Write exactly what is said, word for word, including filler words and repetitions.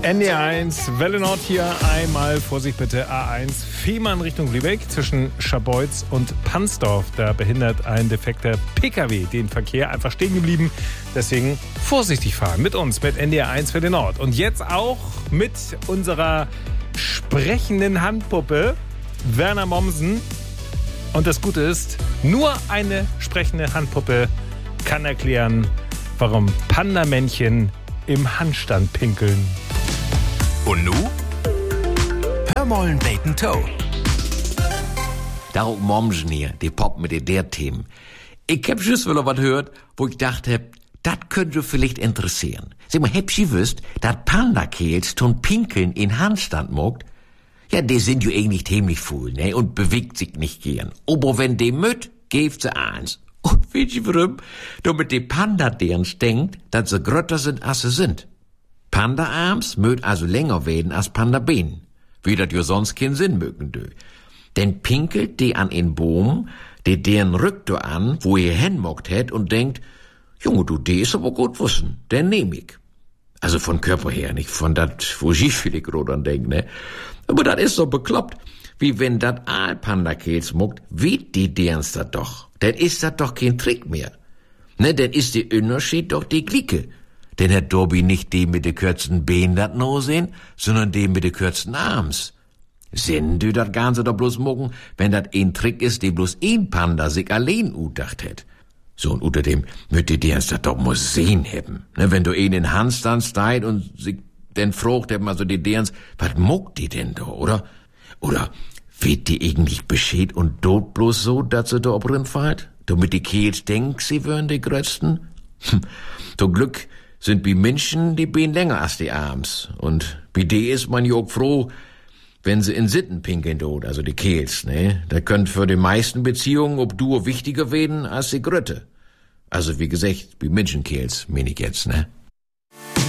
N D R eins, Welle Nord hier, einmal Vorsicht bitte, A eins, Fehmarn Richtung Lübeck zwischen Scharbeutz und Pansdorf. Da behindert ein defekter P K W den Verkehr, einfach stehen geblieben. Deswegen vorsichtig fahren mit uns, mit N D R eins Welle Nord. Und jetzt auch mit unserer sprechenden Handpuppe Werner Mommsen. Und das Gute ist, nur eine sprechende Handpuppe kann erklären, warum Pandamännchen im Handstand pinkeln. Und nu? Hör mollen Bacon Toe. Darum Mommsen hier, die Pop mit den der Themen. Ich hab just wieder was gehört, wo ich dachte, das könnte vielleicht interessieren. Sag mal, habt ihr wüsst, dat Pandakels tun Pinkeln in Handstand mogt? Ja, die sind ja eigentlich ziemlich faul, ne, und bewegt sich nicht gern. Aber wenn die müt, geeft sie eins. Und wisst ihr warum? Damit die Panda deren denkt, dass sie grötter sind, als sie sind. Panda-Arms mögt also länger werden als Panda-Beinen. Wie das ja sonst keinen Sinn mögen dö. Denn pinkelt die an en Boom, die deren rückt du an, wo ihr hinmockt hätt und denkt, Junge, du, die ist aber gut wissen, den nehm ich. Also von Körper her, nicht von dat, wo ich vielleicht grad an denk, ne? Aber dat ist so bekloppt, wie wenn dat Aalpandakels muckt, wie die derens dat doch. Denn ist dat doch kein Trick mehr. Ne, denn ist die Unterschied doch die Glicke. Denn Herr Dobby nicht die mit de kürzen Beinen dat no sehen, sondern die mit de kürzen Arms. Sind du dat Ganze doch bloß mucken, wenn dat ein Trick ist, die bloß ein Panda sich allein udacht hätt. So, und unter dem müt die derens dat doch muss sehen hebben. Ne, wenn du ihn in Handstand steit und sich denn frucht hebben, also die derens, wat muckt die denn da, oder? Oder wird die eigentlich bescheid und dort bloß so, dass sie da obrin fahrt? Damit die Kehls denkt, sie wären die Größten? Hm. Zum Glück sind wie Menschen die Beine länger als die Arms. Und wie die ist man ja auch froh, wenn sie in Sitten pinkeln tut, also die Kehls, ne? Da könnt für die meisten Beziehungen ob du wichtiger werden als die Grötte. Also wie gesagt, wie Menschenkehls, mein ich jetzt, ne?